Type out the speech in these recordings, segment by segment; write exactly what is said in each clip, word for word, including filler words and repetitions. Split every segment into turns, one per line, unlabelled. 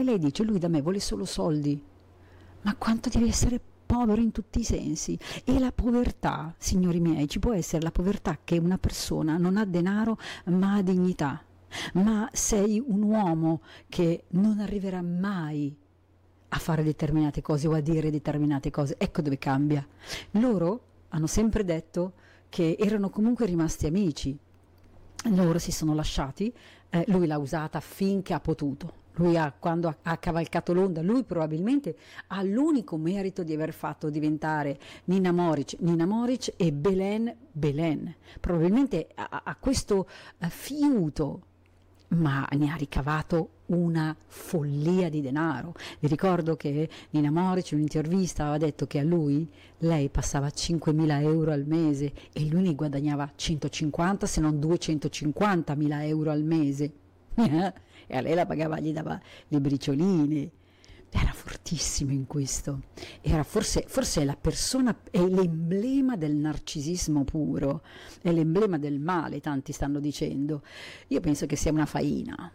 lei dice: lui da me vuole solo soldi. Ma quanto devi essere povero in tutti i sensi? E la povertà, signori miei, ci può essere la povertà che una persona non ha denaro ma ha dignità, ma sei un uomo che non arriverà mai a fare determinate cose o a dire determinate cose. Ecco dove cambia. Loro hanno sempre detto che erano comunque rimasti amici, loro si sono lasciati, eh, lui l'ha usata finché ha potuto. Lui ha, quando ha, ha cavalcato l'onda, lui probabilmente ha l'unico merito di aver fatto diventare Nina Moric Nina Moric e Belen Belen. Probabilmente ha, ha questo uh, fiuto, ma ne ha ricavato una follia di denaro. Vi ricordo che Nina Moric in un'intervista aveva detto che a lui lei passava cinquemila euro al mese e lui ne guadagnava centocinquanta se non duecentocinquantamila euro al mese. E a lei la pagava, gli dava le bricioline. Era fortissimo in questo, era forse, forse è la persona, è l'emblema del narcisismo puro, è l'emblema del male, tanti stanno dicendo. Io penso che sia una faina,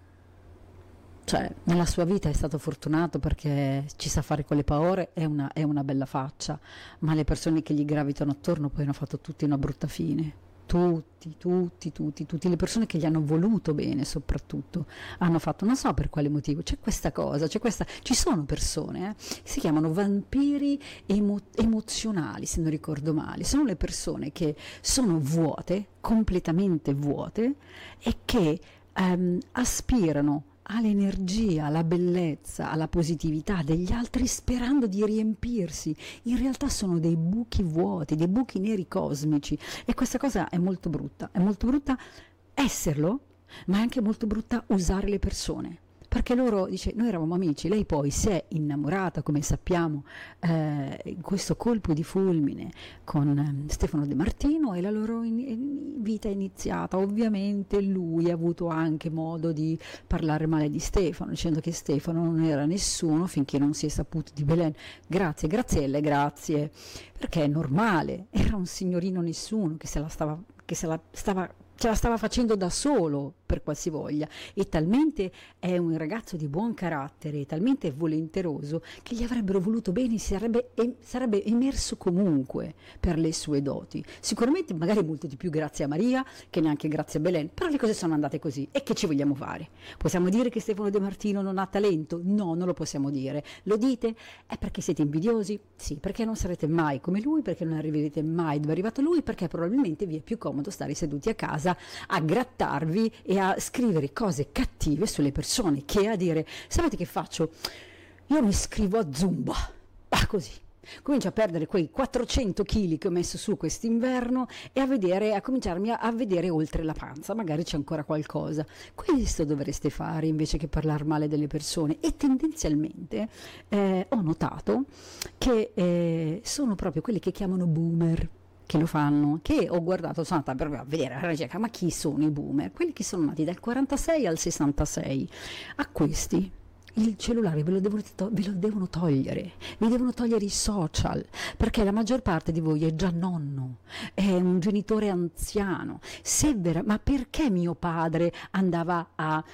cioè nella sua vita è stato fortunato perché ci sa fare con le paure, è una, è una bella faccia, ma le persone che gli gravitano attorno poi hanno fatto tutti una brutta fine. Tutti, tutti, tutti, tutti, le persone che gli hanno voluto bene soprattutto hanno fatto, non so per quale motivo, c'è questa cosa, c'è questa, ci sono persone, eh, si chiamano vampiri emo, emozionali se non ricordo male, sono le persone che sono vuote, completamente vuote e che ehm, aspirano all'energia, alla bellezza, alla positività degli altri sperando di riempirsi. In realtà sono dei buchi vuoti, dei buchi neri cosmici e questa cosa è molto brutta, è molto brutta esserlo, ma è anche molto brutta usare le persone. Perché loro, dice, noi eravamo amici, lei poi si è innamorata, come sappiamo, eh, in questo colpo di fulmine con eh, Stefano De Martino e la loro in, in vita è iniziata. Ovviamente lui ha avuto anche modo di parlare male di Stefano, dicendo che Stefano non era nessuno finché non si è saputo di Belen. Grazie, Grazielle, grazie, perché è normale, era un signorino nessuno che se la stava, che se la stava ce la stava facendo da solo per qualsivoglia, e talmente è un ragazzo di buon carattere, talmente volenteroso che gli avrebbero voluto bene, si sarebbe, em, sarebbe emerso comunque per le sue doti, sicuramente magari molto di più grazie a Maria che neanche grazie a Belen, però le cose sono andate così e che ci vogliamo fare? Possiamo dire che Stefano De Martino non ha talento? No, non lo possiamo dire. Lo dite? È perché siete invidiosi? Sì, perché non sarete mai come lui, perché non arriverete mai dove è arrivato lui, perché probabilmente vi è più comodo stare seduti a casa a grattarvi e a scrivere cose cattive sulle persone, che a dire: sapete che faccio? Io mi iscrivo a Zumba, ah, così comincio a perdere quei quattrocento chili che ho messo su quest'inverno e a vedere, a cominciarmi a, a vedere oltre la panza, magari c'è ancora qualcosa. Questo dovreste fare invece che parlare male delle persone. E tendenzialmente eh, ho notato che eh, sono proprio quelli che chiamano boomer che lo fanno, che ho guardato, sono andata per a vedere alla ricerca, ma chi sono i boomer? Quelli che sono nati dal quarantasei al sessantasei. A questi il cellulare ve lo, devono, ve lo devono togliere, vi devono togliere i social, perché la maggior parte di voi è già nonno, è un genitore anziano. Se vera, ma perché mio padre andava a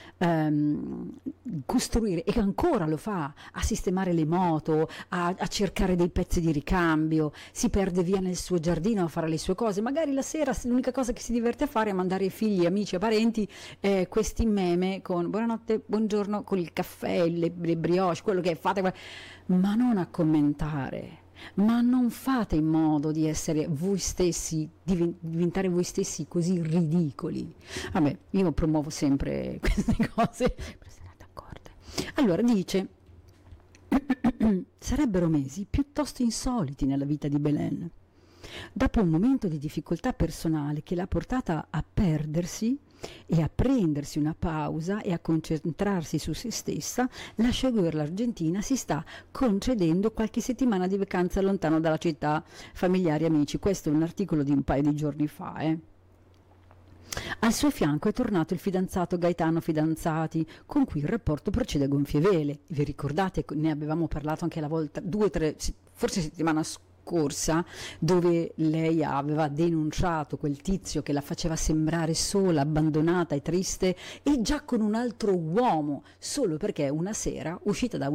um, costruire, e ancora lo fa, a sistemare le moto, a, a cercare dei pezzi di ricambio, si perde via nel suo giardino a fare le sue cose, magari la sera l'unica cosa che si diverte a fare è mandare ai figli, amici e parenti eh, questi meme con buonanotte, buongiorno, con il caffè, Le, le brioche, quello che fate, ma non a commentare, ma non fate in modo di essere voi stessi, di diventare voi stessi così ridicoli. Vabbè, io promuovo sempre queste cose per essere d'accordo. Allora dice: sarebbero mesi piuttosto insoliti nella vita di Belen. Dopo un momento di difficoltà personale che l'ha portata a perdersi e a prendersi una pausa e a concentrarsi su se stessa, lascia guerra l'Argentina, si sta concedendo qualche settimana di vacanza lontano dalla città, familiari e amici. Questo è un articolo di un paio di giorni fa, eh. Al suo fianco è tornato il fidanzato Gaetano Fidanzati, con cui il rapporto procede a gonfie vele. Vi ricordate? Ne avevamo parlato anche la volta, due o tre, forse settimana scorsa, corsa dove lei aveva denunciato quel tizio che la faceva sembrare sola, abbandonata e triste, e già con un altro uomo, solo perché una sera, uscita da